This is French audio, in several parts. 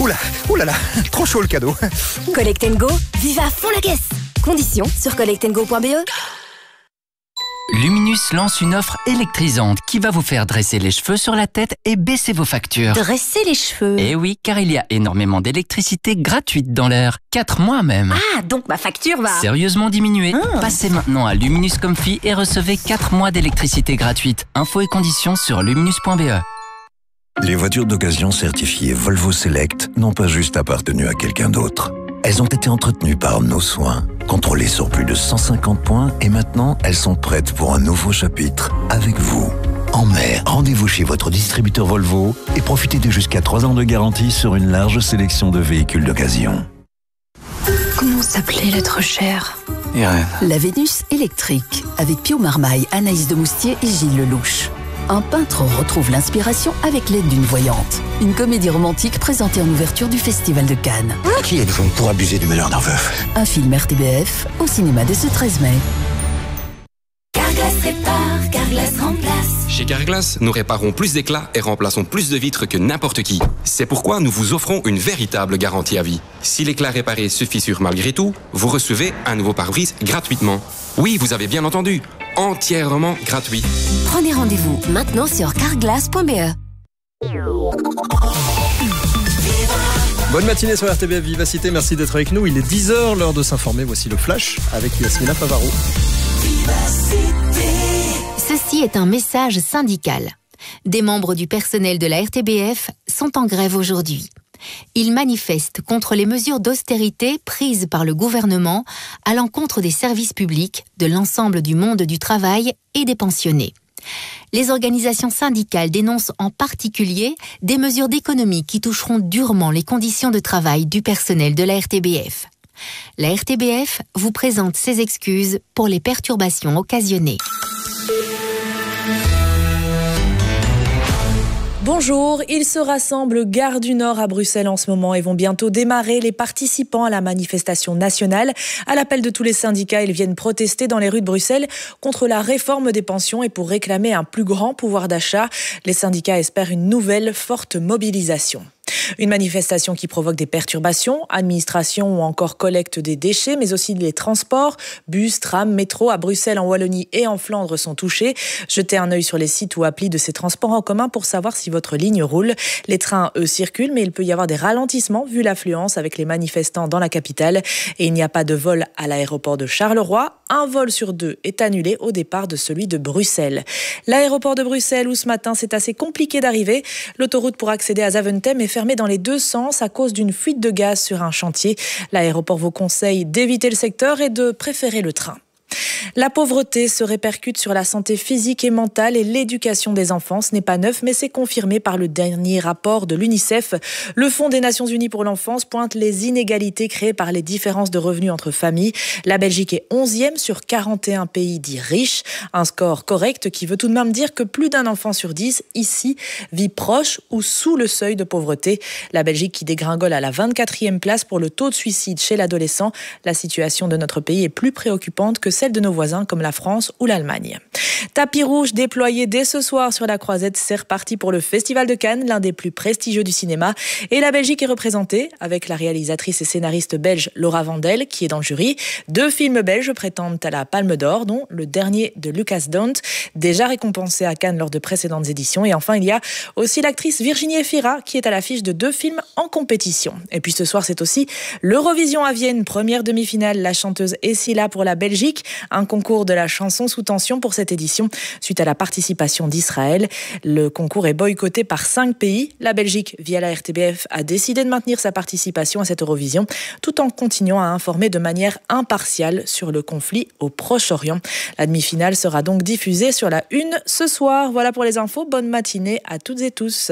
Oula, oulala, trop chaud le cadeau. Collect & Go, vive à fond la caisse. Conditions sur collectandgo.be. Luminus lance une offre électrisante qui va vous faire dresser les cheveux sur la tête et baisser vos factures. Dresser les cheveux. Eh oui, car il y a énormément d'électricité gratuite dans l'air. 4 mois même. Ah, donc ma facture va... Sérieusement diminuée. Passez maintenant à Luminus Comfy et recevez 4 mois d'électricité gratuite. Infos et conditions sur luminus.be. Les voitures d'occasion certifiées Volvo Select n'ont pas juste appartenu à quelqu'un d'autre. Elles ont été entretenues par nos soins, contrôlées sur plus de 150 points et maintenant elles sont prêtes pour un nouveau chapitre avec vous. En mai, rendez-vous chez votre distributeur Volvo et profitez de jusqu'à 3 ans de garantie sur une large sélection de véhicules d'occasion. Comment s'appelait l'être cher? Irène. La Vénus électrique, avec Pio Marmaille, Anaïs de Moustier et Gilles Lelouch. Un peintre retrouve l'inspiration avec l'aide d'une voyante. Une comédie romantique présentée en ouverture du Festival de Cannes. Qui êtes-vous pour abuser du malheur nerveux? Un film RTBF au cinéma dès ce 13 mai. Carglass répare, Carglass remplace. Chez Carglass, nous réparons plus d'éclats et remplaçons plus de vitres que n'importe qui. C'est pourquoi nous vous offrons une véritable garantie à vie. Si l'éclat réparé se fissure malgré tout, vous recevez un nouveau pare-brise gratuitement. Oui, vous avez bien entendu, entièrement gratuit. Prenez rendez-vous maintenant sur carglass.be. Bonne matinée sur RTBF Vivacité, merci d'être avec nous. Il est 10h, l'heure de s'informer. Voici le Flash avec Yasmina Favaro. Ceci est un message syndical. Des membres du personnel de la RTBF sont en grève aujourd'hui. Ils manifestent contre les mesures d'austérité prises par le gouvernement à l'encontre des services publics, de l'ensemble du monde du travail et des pensionnés. Les organisations syndicales dénoncent en particulier des mesures d'économie qui toucheront durement les conditions de travail du personnel de la RTBF. La RTBF vous présente ses excuses pour les perturbations occasionnées. Bonjour, ils se rassemblent gare du Nord à Bruxelles en ce moment et vont bientôt démarrer. Les participants à la manifestation nationale. À l'appel de tous les syndicats, ils viennent protester dans les rues de Bruxelles contre la réforme des pensions et pour réclamer un plus grand pouvoir d'achat. Les syndicats espèrent une nouvelle forte mobilisation. Une manifestation qui provoque des perturbations, administration ou encore collecte des déchets, mais aussi les transports, bus, trams, métro à Bruxelles, en Wallonie et en Flandre sont touchés. Jetez un œil sur les sites ou applis de ces transports en commun pour savoir si votre ligne roule. Les trains, eux, circulent, mais il peut y avoir des ralentissements vu l'affluence avec les manifestants dans la capitale. Et il n'y a pas de vol à l'aéroport de Charleroi. Un vol sur 2 est annulé au départ de celui de Bruxelles. L'aéroport de Bruxelles où ce matin c'est assez compliqué d'arriver. L'autoroute pour accéder à Zaventem est fermée dans les deux sens à cause d'une fuite de gaz sur un chantier. L'aéroport vous conseille d'éviter le secteur et de préférer le train. La pauvreté se répercute sur la santé physique et mentale et l'éducation des enfants. Ce n'est pas neuf, mais c'est confirmé par le dernier rapport de l'UNICEF. Le Fonds des Nations Unies pour l'enfance pointe les inégalités créées par les différences de revenus entre familles. La Belgique est 11e sur 41 pays dits riches. Un score correct qui veut tout de même dire que plus d'un enfant sur 10 ici vit proche ou sous le seuil de pauvreté. La Belgique qui dégringole à la 24e place pour le taux de suicide chez l'adolescent. La situation de notre pays est plus préoccupante que celle de nos voisins comme la France ou l'Allemagne. Tapis rouge déployé dès ce soir sur la Croisette, c'est reparti pour le Festival de Cannes, l'un des plus prestigieux du cinéma. Et la Belgique est représentée avec la réalisatrice et scénariste belge Laura Vandel qui est dans le jury. 2 films belges prétendent à la Palme d'Or, dont le dernier de Lucas Dont, déjà récompensé à Cannes lors de précédentes éditions. Et enfin, il y a aussi l'actrice Virginie Efira qui est à l'affiche de 2 films en compétition. Et puis ce soir, c'est aussi l'Eurovision à Vienne, première demi-finale. La chanteuse est si là pour la Belgique. Un concours de la chanson sous tension pour cette édition suite à la participation d'Israël. Le concours est boycotté par 5 pays. La Belgique, via la RTBF, a décidé de maintenir sa participation à cette Eurovision tout en continuant à informer de manière impartiale sur le conflit au Proche-Orient. La demi-finale sera donc diffusée sur la 1 ce soir. Voilà pour les infos. Bonne matinée à toutes et tous.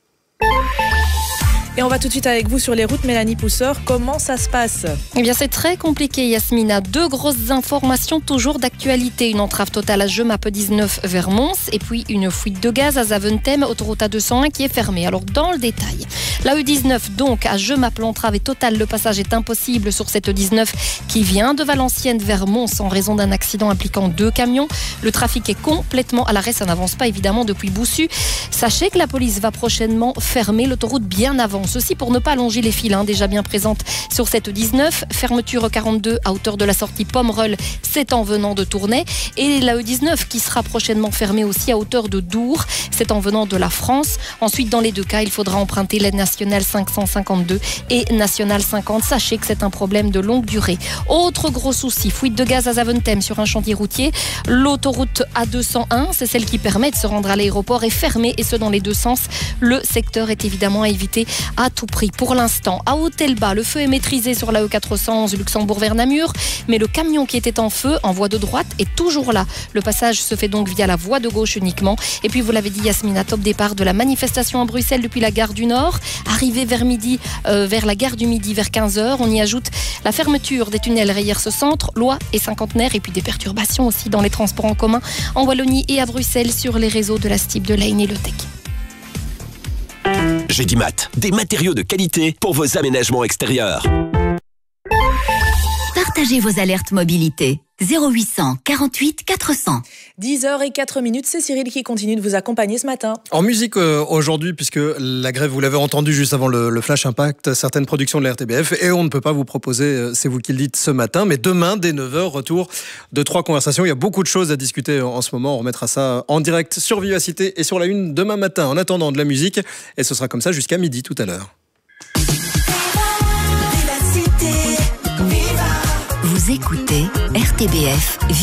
Et on va tout de suite avec vous sur les routes, Mélanie Pousseur. Comment ça se passe ? Eh bien, c'est très compliqué, Yasmina. 2 grosses informations toujours d'actualité. Une entrave totale à Jemappes 19 vers Mons et puis une fuite de gaz à Zaventem, autoroute A201 qui est fermée. Alors, dans le détail, la E19, donc, à Jemappes, l'entrave est totale. Le passage est impossible sur cette E19 qui vient de Valenciennes vers Mons en raison d'un accident impliquant 2 camions. Le trafic est complètement à l'arrêt. Ça n'avance pas, évidemment, depuis Boussu. Sachez que la police va prochainement fermer l'autoroute bien avant Ceci pour ne pas allonger les files déjà bien présentes sur cette 19. Fermeture 42 à hauteur de la sortie Pomerol, c'est en venant de Tournai. Et la E19 qui sera prochainement fermée aussi à hauteur de Dour, c'est en venant de la France. Ensuite, dans les deux cas, il faudra emprunter la nationale 552 et nationale 50. Sachez que c'est un problème de longue durée. Autre gros souci, fuite de gaz à Zaventem sur un chantier routier. L'autoroute A201, c'est celle qui permet de se rendre à l'aéroport, est fermée et ce dans les deux sens. Le secteur est évidemment à éviter à tout prix. Pour l'instant, à Hôtel-Bas, le feu est maîtrisé sur la E411 Luxembourg vers Namur, mais le camion qui était en feu en voie de droite est toujours là. Le passage se fait donc via la voie de gauche uniquement. Et puis vous l'avez dit Yasmina, top départ de la manifestation à Bruxelles depuis la gare du Nord, arrivé vers midi, vers la gare du Midi vers 15h. On y ajoute la fermeture des tunnels Reyers-Centre, Lois et Cinquantenaire, et puis des perturbations aussi dans les transports en commun en Wallonie et à Bruxelles sur les réseaux de la STIB, de Lane et le Tech. Gédimat, des matériaux de qualité pour vos aménagements extérieurs. Partagez vos alertes mobilité. 0800 48 400. 10h04, c'est Cyril qui continue de vous accompagner ce matin. En musique aujourd'hui, puisque la grève, vous l'avez entendu juste avant le flash, impacte certaines productions de la RTBF et on ne peut pas vous proposer, c'est vous qui le dites ce matin, mais demain dès 9h, retour de 3 conversations. Il y a beaucoup de choses à discuter en ce moment, on remettra ça en direct sur Vivacité et sur la une demain matin en attendant de la musique et ce sera comme ça jusqu'à midi tout à l'heure. Vous écoutez RTBF